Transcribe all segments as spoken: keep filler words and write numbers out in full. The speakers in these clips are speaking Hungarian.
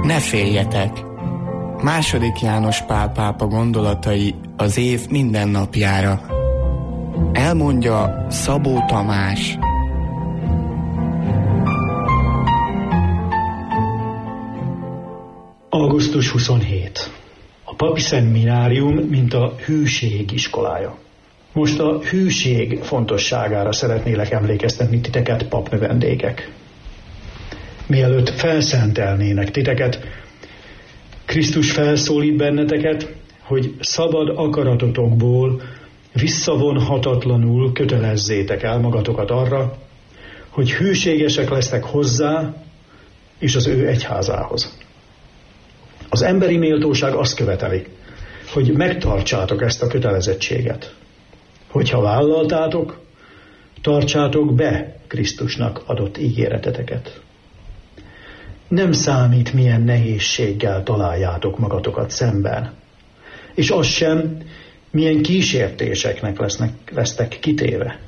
Ne féljetek! Második János Pál pápa gondolatai az év minden napjára. Elmondja Szabó Tamás. augusztus huszonhetedike. A papi szeminárium, mint a hűség iskolája. Most a hűség fontosságára szeretnélek emlékeztetni titeket, papnövendékek. Mielőtt felszentelnének titeket, Krisztus felszólít benneteket, hogy szabad akaratotokból visszavonhatatlanul kötelezzétek el magatokat arra, hogy hűségesek lesztek hozzá és az ő egyházához. Az emberi méltóság azt követeli, hogy megtartsátok ezt a kötelezettséget. Hogyha vállaltátok, tartsátok be Krisztusnak adott ígéreteteket. Nem számít, milyen nehézséggel találjátok magatokat szemben, és az sem, milyen kísértéseknek lesznek, lesztek kitéve.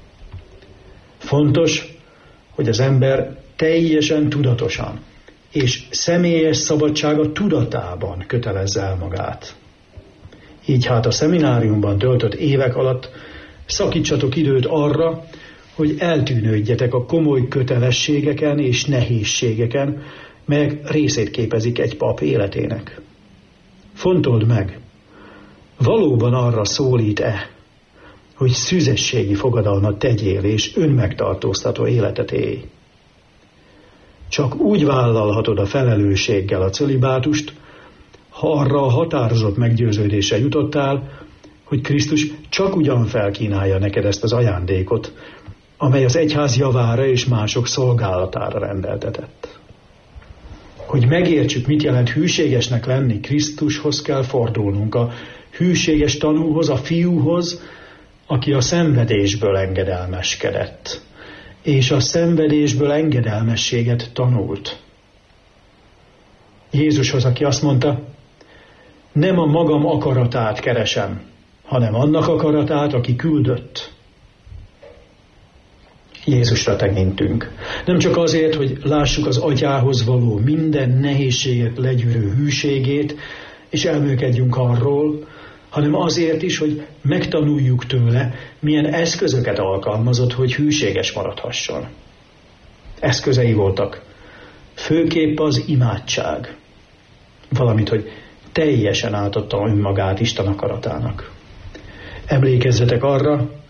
Fontos, hogy az ember teljesen tudatosan és személyes szabadsága tudatában kötelezze el magát. Így hát a szemináriumban töltött évek alatt szakítsatok időt arra, hogy eltűnődjetek a komoly kötelességeken és nehézségeken, melyek részét képezik egy pap életének. Fontold meg, valóban arra szólít-e, hogy szüzességi fogadalmat tegyél és önmegtartóztató életet élj. Csak úgy vállalhatod a felelősséggel a cölibátust, ha arra a határozott meggyőződésre jutottál, hogy Krisztus csak ugyan felkínálja neked ezt az ajándékot, amely az egyház javára és mások szolgálatára rendeltetett. Hogy megértsük, mit jelent hűségesnek lenni, Krisztushoz kell fordulnunk, a hűséges tanúhoz, a fiúhoz, aki a szenvedésből engedelmeskedett, és a szenvedésből engedelmességet tanult. Jézushoz, aki azt mondta, nem a magam akaratát keresem, hanem annak akaratát, aki küldött. Jézusra tekintünk. Nem csak azért, hogy lássuk az atyához való minden nehézséget legyűrő hűségét, és elmélkedjünk arról, hanem azért is, hogy megtanuljuk tőle, milyen eszközöket alkalmazott, hogy hűséges maradhasson. Eszközei voltak. Főképp az imádság. Valamint, hogy teljesen átadta önmagát Isten akaratának. Emlékezzetek arra,